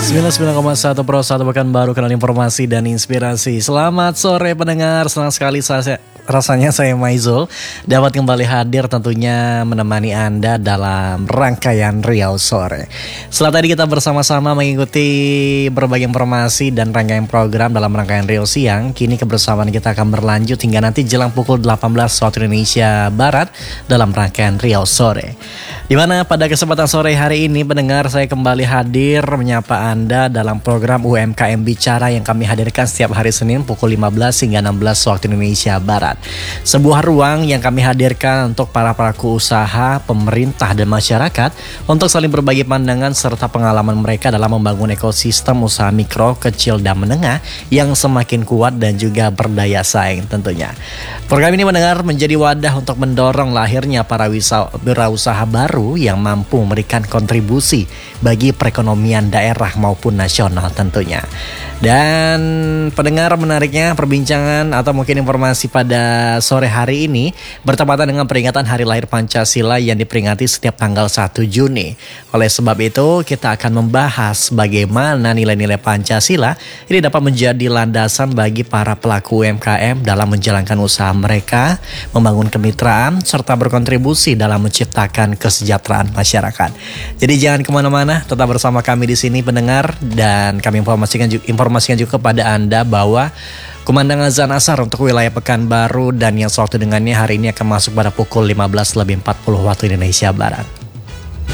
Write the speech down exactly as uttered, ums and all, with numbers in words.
sembilan puluh sembilan koma satu Pro satu Pekanbaru, kanal informasi dan inspirasi. Selamat sore pendengar, senang sekali saya rasanya saya Maizul dapat kembali hadir tentunya menemani Anda dalam rangkaian Riau Sore. Setelah tadi kita bersama-sama mengikuti berbagai informasi dan rangkaian program dalam rangkaian Riau Siang, kini kebersamaan kita akan berlanjut hingga nanti jelang pukul delapan belas waktu Indonesia Barat dalam rangkaian Riau Sore. Di mana pada kesempatan sore hari ini pendengar saya kembali hadir menyapa Anda dalam program U M K M Bicara yang kami hadirkan setiap hari Senin pukul lima belas hingga enam belas waktu Indonesia Barat. Sebuah ruang yang kami hadirkan untuk para pelaku usaha, pemerintah dan masyarakat untuk saling berbagi pandangan serta pengalaman mereka dalam membangun ekosistem usaha mikro, kecil dan menengah yang semakin kuat dan juga berdaya saing tentunya. Program ini mendengar menjadi wadah untuk mendorong lahirnya para wirausaha baru yang mampu memberikan kontribusi bagi perekonomian daerah maupun nasional tentunya. Dan pendengar, menariknya perbincangan atau mungkin informasi pada sore hari ini bertepatan dengan peringatan Hari Lahir Pancasila yang diperingati setiap tanggal satu Juni. Oleh sebab itu kita akan membahas bagaimana nilai-nilai Pancasila ini dapat menjadi landasan bagi para pelaku U M K M dalam menjalankan usaha mereka, membangun kemitraan serta berkontribusi dalam menciptakan kesejahteraan masyarakat. Jadi jangan kemana-mana, tetap bersama kami di sini pendengar, dan kami informasikan juga, informasikan juga kepada Anda bahwa kumandang azan asar untuk wilayah Pekanbaru dan yang sewaktu dengannya hari ini akan masuk pada pukul lima belas lebih empat puluh waktu Indonesia Barat.